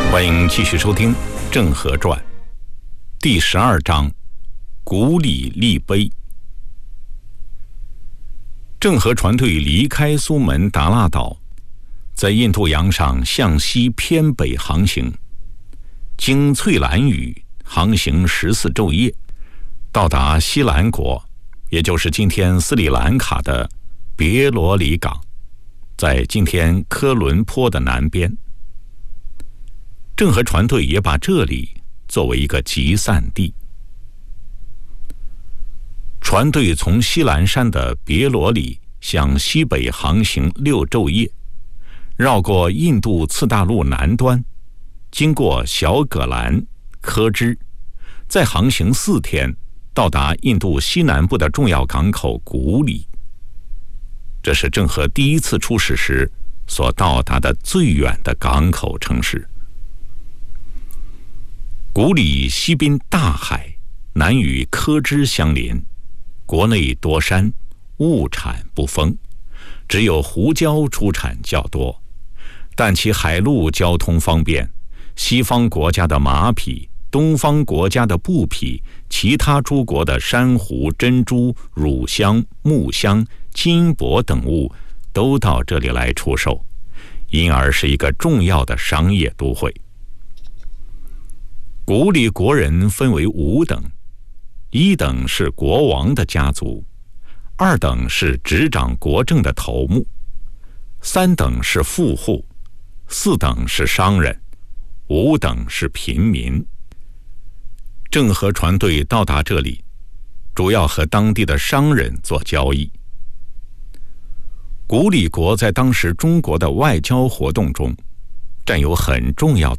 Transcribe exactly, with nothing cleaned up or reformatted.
欢迎继续收听《郑和传》第十二章：古礼立碑。郑和船队离开苏门答腊岛，在印度洋上向西偏北航行，经翠兰屿航行十四昼夜，到达西兰国，也就是今天斯里兰卡的别罗里港，在今天科伦坡的南边。郑和船队也把这里作为一个集散地。船队从西兰山的别罗里向西北航行六昼夜，绕过印度次大陆南端，经过小葛兰、科芝，再航行四天，到达印度西南部的重要港口古里。这是郑和第一次出使时所到达的最远的港口城市。古里西濒大海，南与科芝相邻，国内多山，物产不丰，只有胡椒出产较多，但其海陆交通方便，西方国家的马匹，东方国家的布匹，其他诸国的珊瑚、珍珠、乳香、木香、金箔等物都到这里来出售，因而是一个重要的商业都会。古里国人分为五等：一等是国王的家族，二等是执掌国政的头目，三等是富户，四等是商人，五等是平民。郑和船队到达这里，主要和当地的商人做交易。古里国在当时中国的外交活动中占有很重要的